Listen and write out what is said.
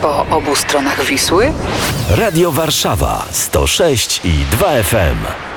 po obu stronach Wisły? Radio Warszawa 106 i 2 FM.